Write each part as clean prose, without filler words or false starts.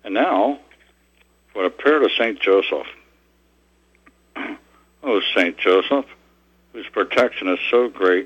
And now, for a prayer to St. Joseph. Oh, St. Joseph, whose protection is so great,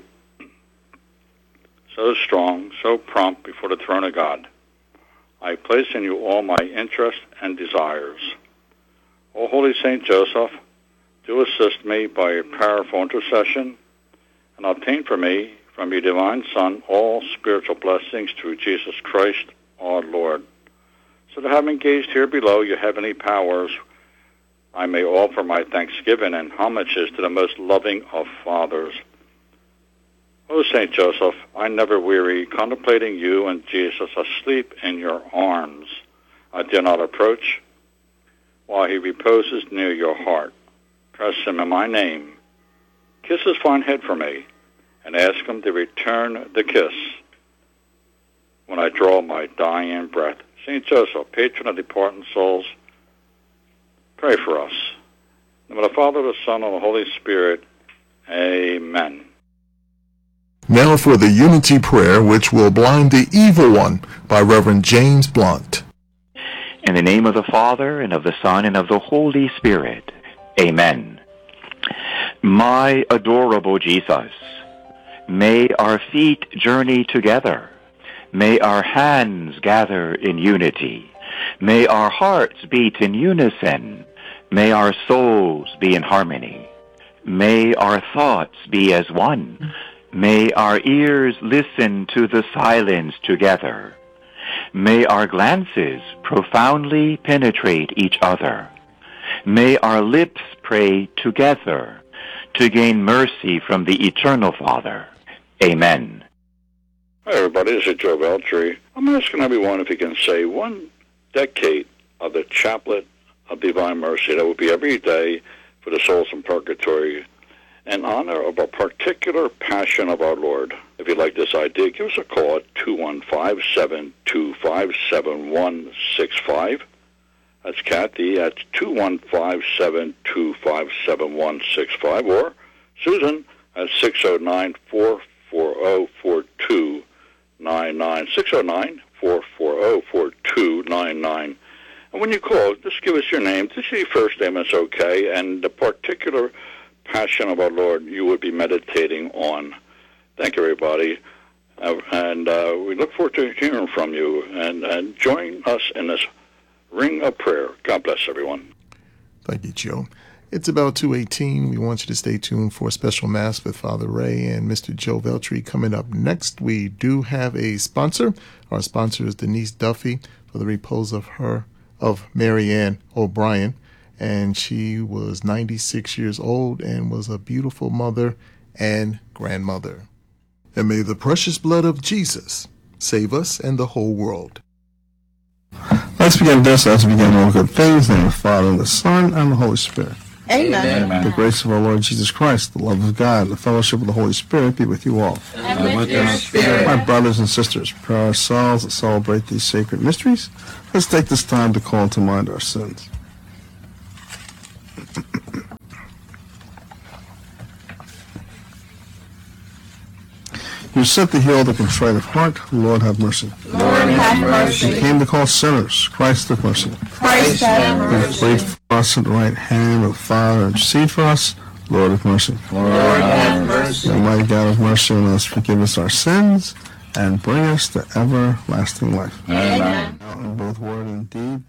so strong, so prompt before the throne of God, I place in you all my interests and desires. O Holy St. Joseph, do assist me by your powerful intercession, and obtain for me, from your divine Son, all spiritual blessings through Jesus Christ, our Lord. So that having gazed here below your heavenly powers, I may offer my thanksgiving and homages to the most loving of fathers. O St. Joseph, I never weary contemplating you and Jesus asleep in your arms. I dare not approach while he reposes near your heart. Press him in my name. Kiss his fine head for me, and ask him to return the kiss when I draw my dying breath. St. Joseph, patron of departing souls, pray for us. In the name of the Father, the Son, and the Holy Spirit. Amen. Now for the Unity Prayer, which will blind the evil one, by Reverend James Blunt. In the name of the Father, and of the Son, and of the Holy Spirit. Amen. My adorable Jesus, may our feet journey together. May our hands gather in unity. May our hearts beat in unison. May our souls be in harmony. May our thoughts be as one. May our ears listen to the silence together. May our glances profoundly penetrate each other. May our lips pray together to gain mercy from the Eternal Father. Amen. Hi, everybody. This is Joe Veltri. I'm asking everyone if you can say one decade of the Chaplet of Divine Mercy. That would be every day for the souls in purgatory in honor of a particular passion of our Lord. If you like this idea, give us a call at 215-725-7165. That's Kathy at 215-725-7165, or Susan at 609-440-4299, 609-440-4299. And when you call, just give us your name, just your first name, it's okay, and the particular passion of our Lord you would be meditating on. Thank you, everybody. And we look forward to hearing from you, and join us in this ring of prayer. God bless everyone. Thank you, Joe. It's about 2:18. We want you to stay tuned for a special Mass with Father Ray and Mr. Joe Veltri coming up next. We do have a sponsor. Our sponsor is Denise Duffy for the repose of Mary Ann O'Brien. And she was 96 years old and was a beautiful mother and grandmother. And may the precious blood of Jesus save us and the whole world. Let's begin this as we begin all good things. In the name of the Father, and the Son, and the Holy Spirit. Amen. Amen. The grace of our Lord Jesus Christ, the love of God, the fellowship of the Holy Spirit be with you all. And with your spirit. My brothers and sisters, prepare ourselves to celebrate these sacred mysteries. Let's take this time to call to mind our sins. You sent to heal the contrite of heart. Lord, have mercy. Lord, have mercy. You came to call sinners. Christ, have mercy. Christ, have mercy. You prayed for us at the right hand of the Father and intercede for us. Lord, have mercy. Lord, have mercy. Almighty God, have mercy on us, forgive us our sins, and bring us to everlasting life. Amen. In both word and deed,